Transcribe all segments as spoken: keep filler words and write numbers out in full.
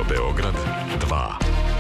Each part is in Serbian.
Beograd dva.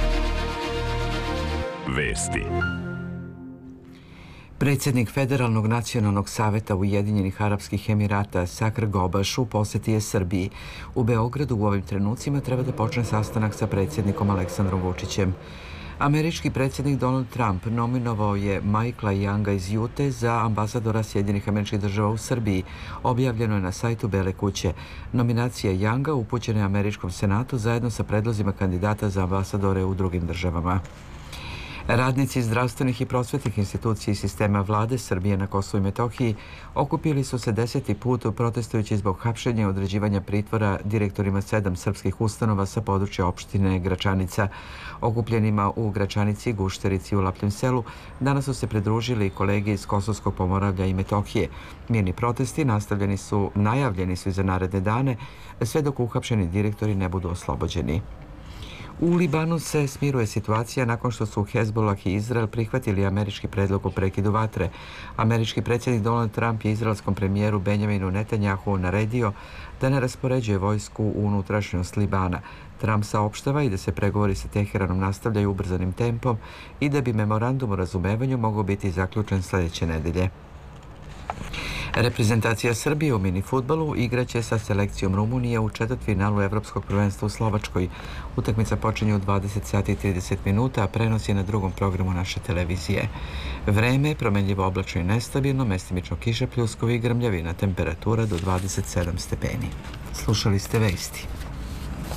Vesti. Predsjednik Federalnog nacionalnog saveta Ujedinjenih Arapskih Emirata Sakr Gobaš u posjeti je Srbiji. U Beogradu u ovim trenucima treba da počne sastanak sa predsjednikom Aleksandrom Vučićem. Američki predsjednik Donald Trump nominovao je Michaela Younga iz Jute za ambasadora Sjedinjenih Američkih Država u Srbiji. Objavljeno je na sajtu Bele kuće. Nominacija Younga upućena je Američkom senatu zajedno sa predlozima kandidata za ambasadore u drugim državama. Radnici zdravstvenih i prosvetnih institucija i sistema vlade Srbije na Kosovu i Metohiji okupili su se deseti put protestujući zbog hapšenja i određivanja pritvora direktorima sedam srpskih ustanova sa područja opštine Gračanica. Okupljenima u Gračanici, Gušterici i u Lapljem selu danas su se pridružili kolege iz Kosovskog Pomoravlja i Metohije. Mirni protesti nastavljeni su, najavljeni su i za naredne dane, sve dok uhapšeni direktori ne budu oslobođeni. U Libanu se smiruje situacija nakon što su Hezbollah i Izrael prihvatili američki predlog o prekidu vatre. Američki predsjednik Donald Trump je izraelskom premijeru Benjaminu Netanjahu naredio da ne raspoređuje vojsku u unutrašnjost Libana. Trump saopštava i da se pregovori sa Teheranom nastavljaju ubrzanim tempom i da bi memorandum o razumevanju mogao biti zaključen sljedeće nedelje. Reprezentacija Srbije u minifudbalu igraće sa selekcijom Rumunije u četvrtfinalu Evropskog prvenstva u Slovačkoj. Utakmica počinje u dvadeset sati i trideset minuta, a prenos je na drugom programu naše televizije. Vreme je promenljivo, oblačno i nestabilno, mestimično kiša, pljuskovi i grmljavina, temperatura do dvadeset sedam stepeni. Slušali ste vesti.